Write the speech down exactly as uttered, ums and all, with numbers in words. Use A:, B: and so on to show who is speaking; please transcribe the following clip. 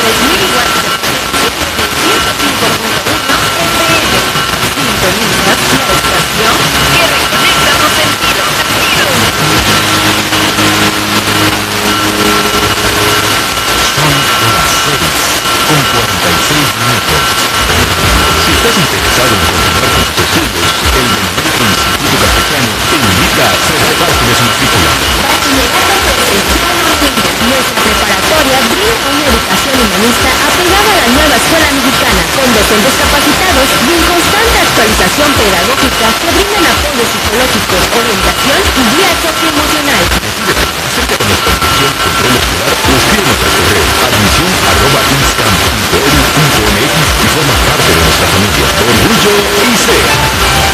A: tres mil watts de potencia ciento cinco punto uno F M. Sintonizas la estación que reconecta tus sentidos.
B: Son las seis con cuarenta y seis minutos. Si estás interesado en continuar con tus estudios, el Benemérito Instituto Castellano te invita a ser parte de su matrícula.
A: Bachillerato Presencial Ortega. Nuestra preparatoria brinda una educación humanista apegada a la nueva escuela mexicana, con docentes capacitados y en constante actualización pedagógica que brindan apoyo psicológico, orientación y guía socioemocional.
B: Decídete, acércate a nuestra dirección control escolar o escríbenos al correo admisión arroba inscam punto edu punto mx y forma parte de nuestra familia. Orgullo I C E.